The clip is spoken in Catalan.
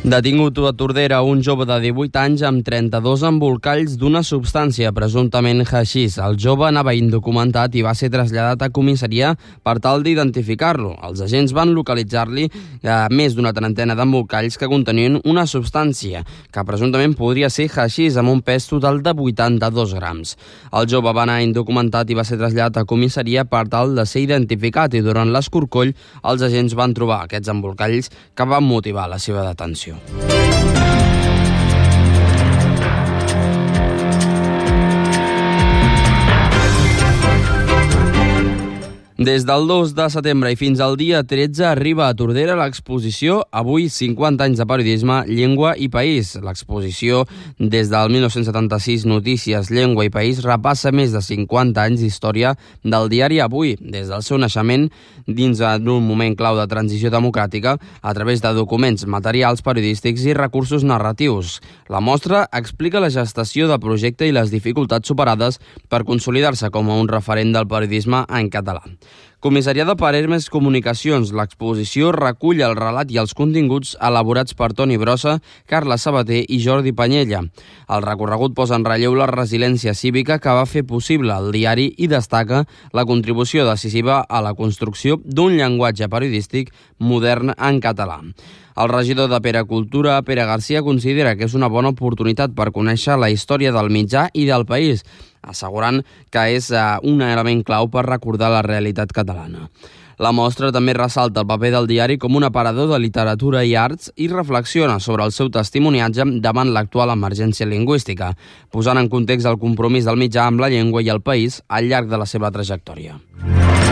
Detingut a Tordera un jove de 18 anys amb 32 embolcalls d'una substància, presumptament haixís. El jove anava indocumentat i va ser traslladat a comissaria per tal d'identificar-lo. Els agents van localitzar-li més d'una trentena d'embolcalls que contenien una substància que presumptament podria ser haixís amb un pes total de 82 grams. El jove va anar indocumentat i va ser traslladat a comissaria per tal de ser identificat i durant l'escorcoll els agents van trobar aquests embolcalls que van motivar la seva detenció. Des del 2 de setembre i fins al dia 13 arriba a Tordera l'exposició Avui 50 anys de periodisme, llengua i país. L'exposició des del 1976 Notícies, llengua i país repassa més de 50 anys d'història del diari Avui, des del seu naixement dins d'un moment clau de transició democràtica a través de documents, materials periodístics i recursos narratius. La mostra explica la gestació del projecte i les dificultats superades per consolidar-se com a un referent del periodisme en català. Comissariada per Hermes Comunicacions, l'exposició recull el relat i els continguts elaborats per Toni Brossa, Carla Sabater i Jordi Panyella. El recorregut posa en relleu la resiliència cívica que va fer possible el diari i destaca la contribució decisiva a la construcció d'un llenguatge periodístic modern en català. El regidor de Pericultura, Pere Garcia, considera que és una bona oportunitat per conèixer la història del mitjà i del país, assegurant que és un element clau per recordar la realitat catalana. La mostra també ressalta el paper del diari com un aparador de literatura i arts i reflexiona sobre el seu testimoniatge davant l'actual emergència lingüística, posant en context el compromís del mitjà amb la llengua i el país al llarg de la seva trajectòria.